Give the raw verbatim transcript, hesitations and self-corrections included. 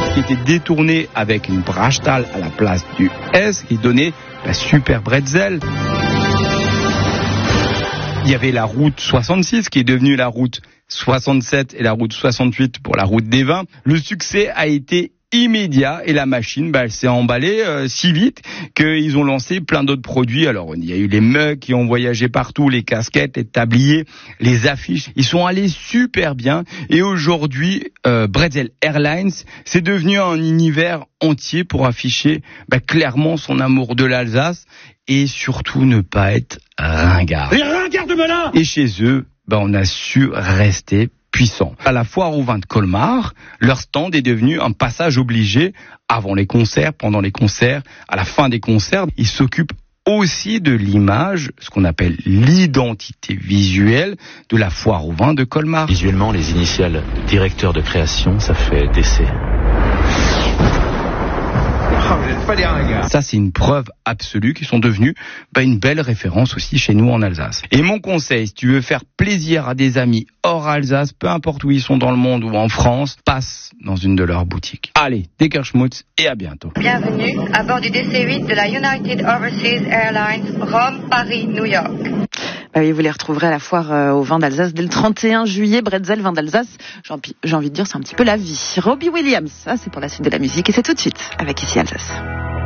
qui était détourné avec une Brachtal à la place du S, qui donnait la super bretzel. Il y avait la route soixante-six qui est devenue la route soixante-sept et la route soixante-huit pour la route des vins. Le succès a été immédiat et la machine, bah, elle s'est emballée euh, si vite qu'ils ont lancé plein d'autres produits. Alors il y a eu les mugs qui ont voyagé partout, les casquettes, les tabliers, les affiches. Ils sont allés super bien et aujourd'hui, euh, Bretzel Airlines, c'est devenu un univers entier pour afficher bah, clairement son amour de l'Alsace et surtout ne pas être ringard. Les ringards de Melun. Et chez eux, bah, on a su rester puissant. À la foire au vin de Colmar, leur stand est devenu un passage obligé avant les concerts, pendant les concerts, à la fin des concerts. Ils s'occupent aussi de l'image, ce qu'on appelle l'identité visuelle de la foire au vin de Colmar. Visuellement, les initiales directeur de création, ça fait D C. Ça, c'est une preuve absolue qu'ils sont devenus bah, une belle référence aussi chez nous en Alsace. Et mon conseil, si tu veux faire plaisir à des amis hors Alsace, peu importe où ils sont dans le monde ou en France, passe dans une de leurs boutiques. Allez, Deckerschmutz et à bientôt. Bienvenue à bord du D C huit de la United Overseas Airlines Rome, Paris, New York. Bah oui, vous les retrouverez à la foire euh, au vin d'Alsace dès le trente et un juillet. Bretzel, vin d'Alsace, j'ai envie, j'ai envie de dire, c'est un petit peu la vie. Robbie Williams, ça c'est pour la suite de la musique et c'est tout de suite avec Ici Alsace.